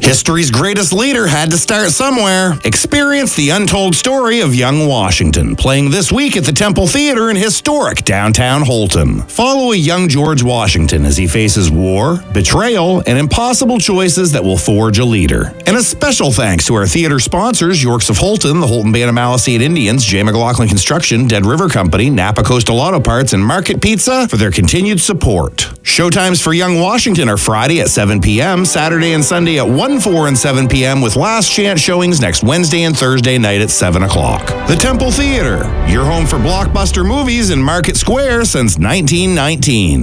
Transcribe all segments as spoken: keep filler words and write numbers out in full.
History's greatest leader had to start somewhere. Experience the untold story of young Washington, playing this week at the Temple Theater in historic downtown Holton. Follow a young George Washington as he faces war, betrayal, and impossible choices that will forge a leader. And a special thanks to our theater sponsors, Yorks of Holton, the Holton Bay and Maliseet Indians, J. McLaughlin Construction, Dead River Company, Napa Coastal Auto Parts, and Market Pizza for their continued support. Showtimes for Young Washington are Friday at seven p.m., Saturday and Sunday at one, four, and seven p.m., with last chance showings next Wednesday and Thursday night at seven o'clock. The Temple Theater, your home for blockbuster movies in Market Square since nineteen nineteen.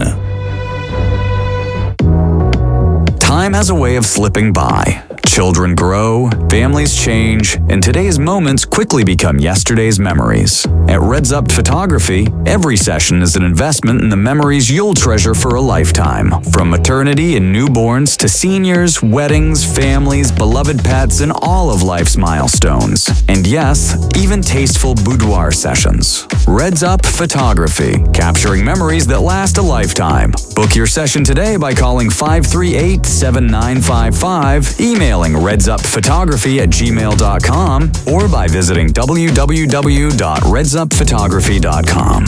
Time has a way of slipping by. Children grow, families change, and today's moments quickly become yesterday's memories. At Reds Up Photography, every session is an investment in the memories you'll treasure for a lifetime. From maternity and newborns to seniors, weddings, families, beloved pets, and all of life's milestones. And yes, even tasteful boudoir sessions. Reds Up Photography, capturing memories that last a lifetime. Book your session today by calling five three eight, seven nine five five, emailing redsupphotography at gmail dot com, or by visiting w w w dot reds up photography dot com.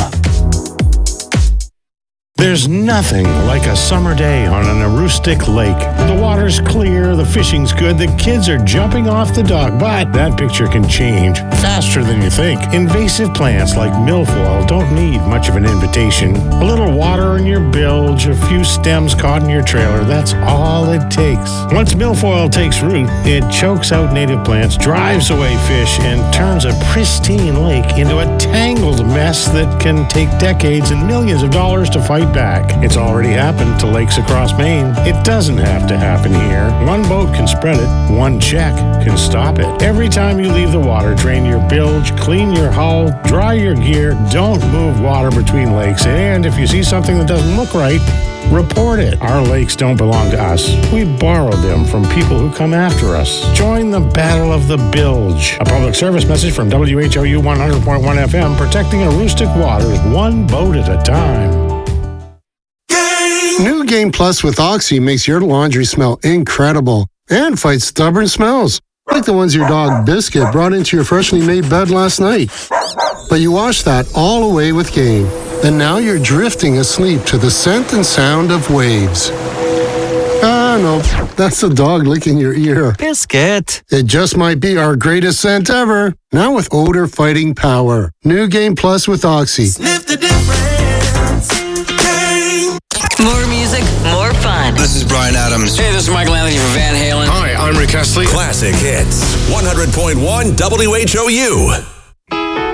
There's nothing like a summer day on an Aroostook lake. The water's clear, the fishing's good, the kids are jumping off the dock, but that picture can change faster than you think. Invasive plants like milfoil don't need much of an invitation. A little water in your bilge, a few stems caught in your trailer, that's all it takes. Once milfoil takes root, it chokes out native plants, drives away fish, and turns a pristine lake into a tangled mess that can take decades and millions of dollars to fight back. It's already happened to lakes across Maine. It doesn't have to happen here. One boat can spread it. One check can stop it. Every time you leave the water, drain your bilge, clean your hull, dry your gear. Don't move water between lakes. And if you see something that doesn't look right, report it. Our lakes don't belong to us. We borrowed them from people who come after us. Join the Battle of the Bilge. A public service message from W H O U one hundred point one F M, protecting Aroostook waters one boat at a time. New Game Plus with Oxy makes your laundry smell incredible and fights stubborn smells, like the ones your dog Biscuit brought into your freshly made bed last night. But you wash that all away with Game, and now you're drifting asleep to the scent and sound of waves. Ah, no, that's the dog licking your ear. Biscuit. It just might be our greatest scent ever. Now with odor-fighting power. New Game Plus with Oxy. Sniff the difference. More music, more fun. This is Bryan Adams. Hey, this is Michael Anthony from Van Halen. Hi, I'm Rick Astley. Classic Hits, one hundred point one W H O U.